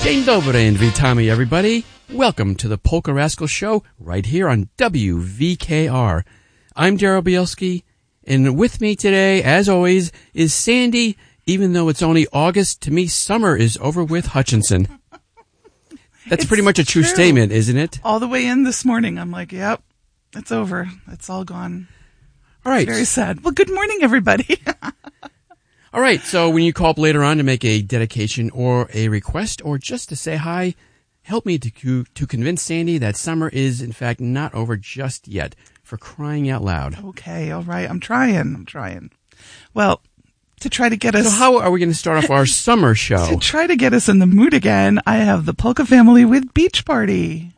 Dzień dobry and witamy, everybody. Welcome to the Polka Rascal Show right here on WVKR. I'm Daryl Bielski, and with me today, as always, is Sandy. Even though it's only August, to me, summer is over with Hutchinson. That's pretty much a true statement, isn't it? All the way in this morning, I'm like, yep, it's over. It's all gone. All right. Very sad. Well, good morning, everybody. All right, so when you call up later on to make a dedication or a request or just to say hi, help me to convince Sandy that summer is, in fact, not over just yet, for crying out loud. Okay, all right. I'm trying. Well, to try to get us... So how are we going to start off our summer show? To try to get us in the mood again, I have the Polka Family with Beach Party.